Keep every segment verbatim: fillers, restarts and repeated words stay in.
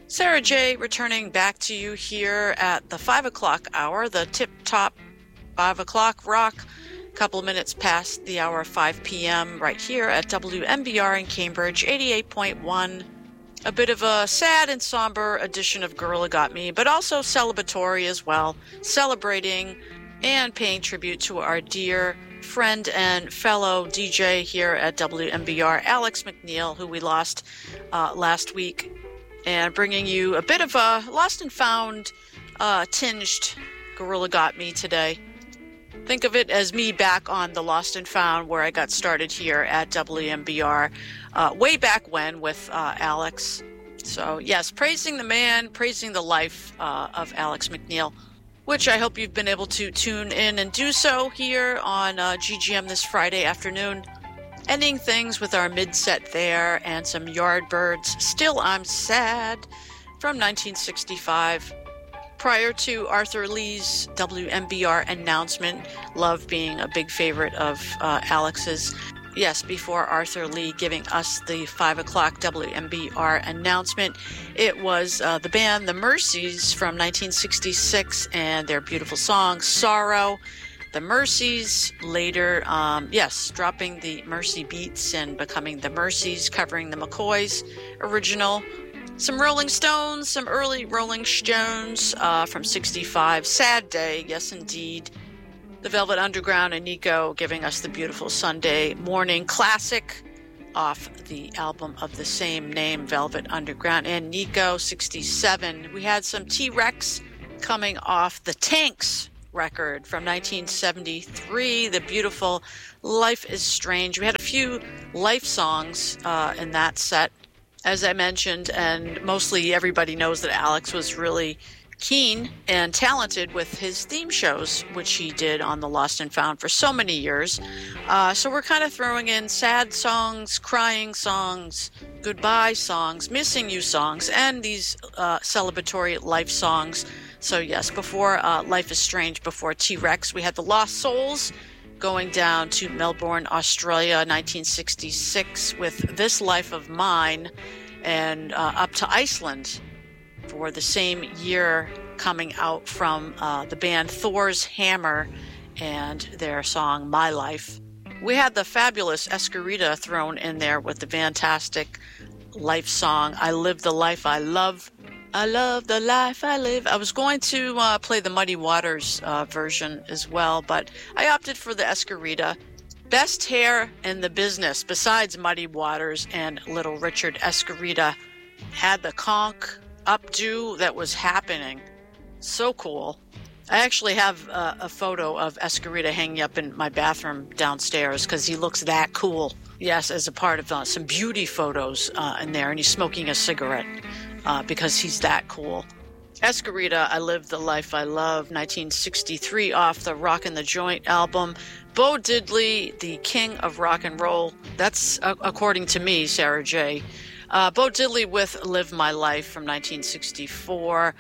Sarah J. returning back to you here at the five o'clock hour, the tip-top five o'clock rock, a couple of minutes past the hour of five p.m. right here at W M B R in Cambridge, eighty-eight point one. A bit of a sad and somber edition of Gorilla Got Me, but also celebratory as well, celebrating and paying tribute to our dear friend and fellow D J here at W M B R, Alex McNeil, who we lost uh, last week, and bringing you a bit of a lost and found uh, tinged Gorilla Got Me today. Think of it as me back on the Lost and Found where I got started here at W M B R uh, way back when with uh, Alex. So yes, praising the man, praising the life uh, of Alex McNeil, which I hope you've been able to tune in and do so here on uh, G G M this Friday afternoon. Ending things with our mid-set there and some Yardbirds, Still I'm Sad, from nineteen sixty-five. Prior to Arthur Lee's W M B R announcement, Love being a big favorite of uh, Alex's. Yes, before Arthur Lee giving us the five o'clock W M B R announcement, it was uh, the band The Mercies from nineteen sixty-six and their beautiful song, Sorrow. The Mercies, later, um, yes, dropping the Mercy Beats and becoming The Mercies, covering the McCoys original. Some Rolling Stones, some early Rolling Stones uh, from sixty-five. Sad Day, yes indeed. The Velvet Underground and Nico giving us the beautiful Sunday Morning classic off the album of the same name, Velvet Underground and Nico, sixty-seven. We had some T-Rex coming off the Tanks record from nineteen seventy-three, the beautiful Life is Strange. We had a few Life songs uh, in that set, as I mentioned, and mostly everybody knows that Alex was really keen and talented with his theme shows, which he did on the Lost and Found for so many years. Uh, so we're kind of throwing in sad songs, crying songs, goodbye songs, missing you songs, and these uh, celebratory life songs. So yes, before uh, Life is Strange, before T-Rex, we had the Lost Souls going down to Melbourne, Australia, nineteen sixty-six with This Life of Mine, and uh, up to Iceland for the same year, coming out from uh, the band Thor's Hammer and their song My Life. We had the fabulous Escarita thrown in there with the fantastic life song I Live the Life I Love. I love the life I live. I was going to uh, play the Muddy Waters uh, version as well, but I opted for the Escarita. Best hair in the business, besides Muddy Waters and Little Richard Escarita, had the conch updo that was happening. So cool. I actually have uh, a photo of Escarita hanging up in my bathroom downstairs because he looks that cool. Yes, as a part of uh, some beauty photos uh, in there, and he's smoking a cigarette. Uh, because he's that cool. Escarita, I Live the Life I Love, nineteen sixty-three, off the Rockin' the Joint album. Bo Diddley, the king of rock and roll. That's, uh, according to me, Sarah J. Uh, Bo Diddley with Live My Life from nineteen sixty-four.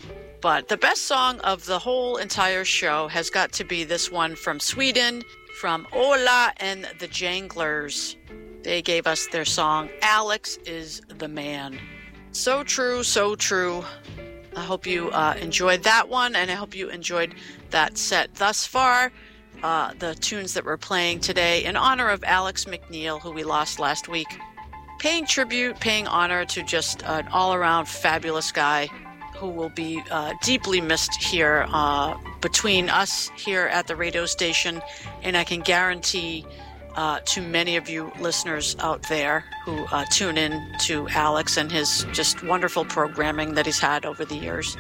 But the best song of the whole entire show has got to be this one from Sweden, from Ola and the Janglers. They gave us their song, Alex is the Man. So true, so true. I hope you uh, enjoyed that one, and I hope you enjoyed that set thus far. Uh, the tunes that we're playing today in honor of Alex McNeil, who we lost last week. Paying tribute, paying honor to just an all-around fabulous guy who will be uh, deeply missed here uh, between us here at the radio station, and I can guarantee Uh, to many of you listeners out there who uh, tune in to Alex and his just wonderful programming that he's had over the years.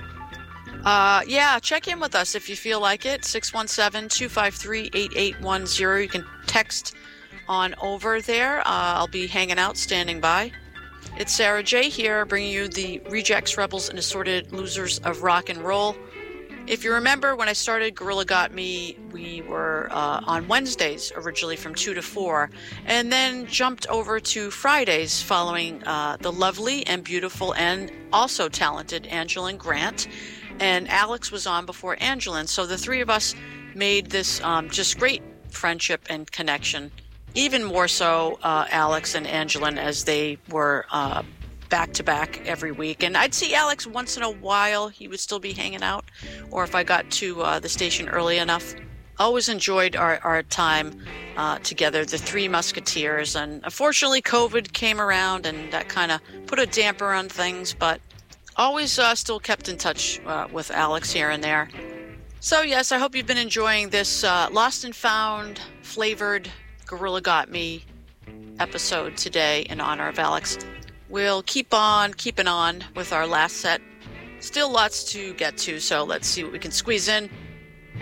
Uh, yeah, check in with us if you feel like it. six one seven, two five three, eight eight one zero. You can text on over there. Uh, I'll be hanging out, standing by. It's Sarah J here, bringing you the Rejects, Rebels, and Assorted Losers of Rock and Roll. If you remember, when I started Gorilla Got Me, we were uh, on Wednesdays originally from two to four, and then jumped over to Fridays following uh, the lovely and beautiful and also talented Angelin Grant. And Alex was on before Angelin, so the three of us made this um, just great friendship and connection. Even more so, uh, Alex and Angelin, as they were uh, back to back every week. And I'd see Alex once in a while. He would still be hanging out, or if I got to uh, the station early enough. Always enjoyed our, our time uh, together, the Three Musketeers. And unfortunately, COVID came around and that kind of put a damper on things, but always uh, still kept in touch uh, with Alex here and there. So yes, I hope you've been enjoying this uh, Lost and Found flavored Gorilla Got Me episode today in honor of Alex. We'll keep on keeping on with our last set. Still lots to get to, so let's see what we can squeeze in.